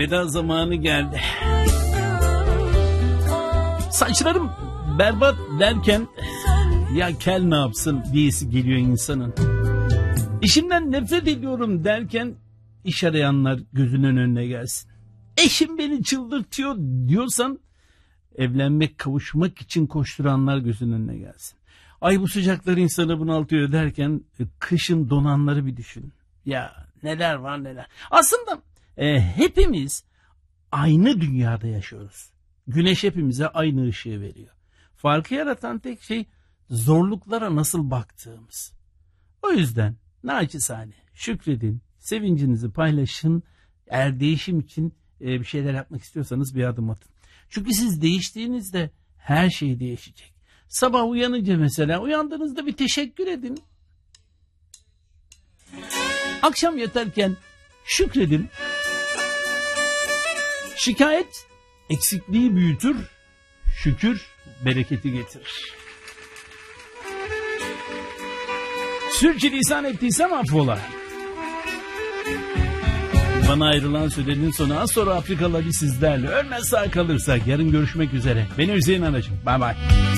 Veda zamanı geldi. Saçlarım berbat derken ya kel ne yapsın diyesi geliyor insanın. İşimden nefret ediyorum derken iş arayanlar gözünün önüne gelsin. Eşim beni çıldırtıyor diyorsan evlenmek, kavuşmak için koşturanlar gözünün önüne gelsin. Ay bu sıcaklar insanı bunaltıyor derken kışın donanları bir düşün. Ya neler var neler. Aslında hepimiz aynı dünyada yaşıyoruz. Güneş hepimize aynı ışığı veriyor. Farkı yaratan tek şey zorluklara nasıl baktığımız. O yüzden naçizane şükredin, sevincinizi paylaşın. Eğer değişim için bir şeyler yapmak istiyorsanız bir adım atın. Çünkü siz değiştiğinizde her şey değişecek. Sabah uyanınca mesela uyandığınızda bir teşekkür edin. Akşam yatarken şükredin. Şikayet eksikliği büyütür, şükür bereketi getirir. Sürçülisan ettiysem affola. Bana ayrılan sürenin sonu az sonra Afrikalı Ali sizlerle. Ölmez sağ kalırsak yarın görüşmek üzere. Beni Hüseyin Anacığım. Bye bye.